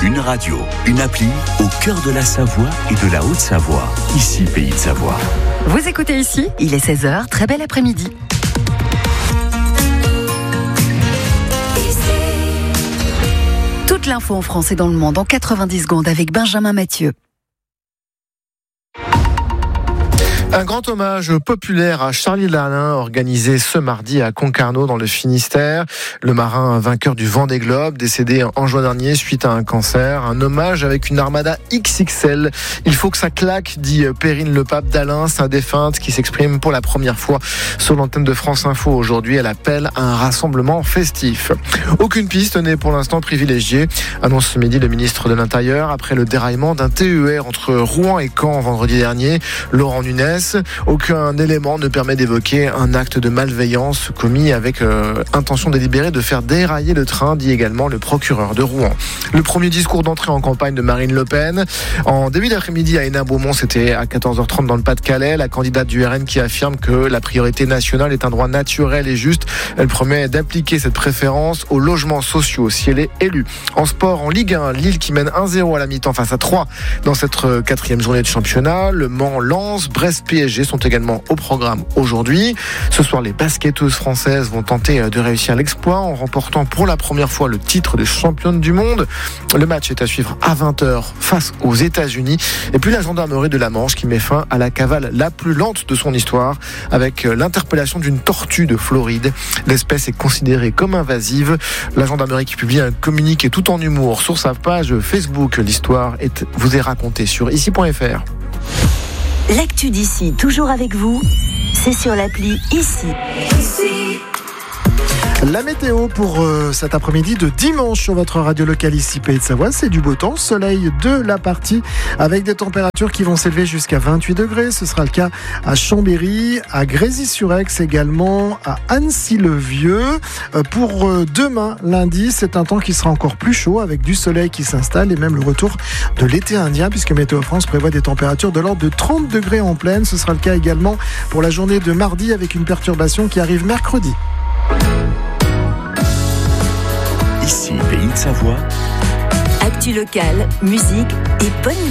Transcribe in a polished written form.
Une radio, une appli au cœur de la Savoie et de la Haute-Savoie. Ici, Pays de Savoie. Vous écoutez ici, il est 16h, très bel après-midi. Toute l'info en France et dans le monde en 90 secondes avec Benjamin Mathieu. Un grand hommage populaire à Charlie Lalin organisé ce mardi à Concarneau dans le Finistère. Le marin vainqueur du Vendée Globe, décédé en juin dernier suite à un cancer. Un hommage avec une armada XXL. Il faut que ça claque, dit Perrine Lepape d'Alain, sa défunte, qui s'exprime pour la première fois sur l'antenne de France Info aujourd'hui. Elle appelle à un rassemblement festif. Aucune piste n'est pour l'instant privilégiée, annonce ce midi le ministre de l'Intérieur après le déraillement d'un TER entre Rouen et Caen vendredi dernier. Laurent Nunez. Aucun élément ne permet d'évoquer un acte de malveillance commis avec intention délibérée de faire dérailler le train, dit également le procureur de Rouen. Le premier discours d'entrée en campagne de Marine Le Pen. En début d'après-midi à Hénin-Beaumont, c'était à 14h30 dans le Pas-de-Calais. La candidate du RN qui affirme que la priorité nationale est un droit naturel et juste. Elle promet d'appliquer cette préférence aux logements sociaux si elle est élue. En sport, en Ligue 1, Lille qui mène 1-0 à la mi-temps face à 3 dans cette 4e journée de championnat. Le Mans, Lens, Brest, PSG sont également au programme aujourd'hui. Ce soir, les basketteuses françaises vont tenter de réussir l'exploit en remportant pour la première fois le titre de championne du monde. Le match est à suivre à 20h face aux États-Unis. Et puis la gendarmerie de la Manche qui met fin à la cavale la plus lente de son histoire avec l'interpellation d'une tortue de Floride. L'espèce est considérée comme invasive. La gendarmerie qui publie un communiqué tout en humour sur sa page Facebook. L'histoire vous est racontée sur ici.fr. L'actu d'ici, toujours avec vous, c'est sur l'appli Ici. La météo pour cet après-midi de dimanche sur votre radio locale ici Pays de Savoie, c'est du beau temps, soleil de la partie avec des températures qui vont s'élever jusqu'à 28 degrés. Ce sera le cas à Chambéry, à Grésy-sur-Aix également, à Annecy-le-Vieux. Pour demain, lundi, c'est un temps qui sera encore plus chaud avec du soleil qui s'installe et même le retour de l'été indien puisque Météo France prévoit des températures de l'ordre de 30 degrés en pleine. Ce sera le cas également pour la journée de mardi avec une perturbation qui arrive mercredi. Ici, Pays de Savoie. Actu locale, musique et bonne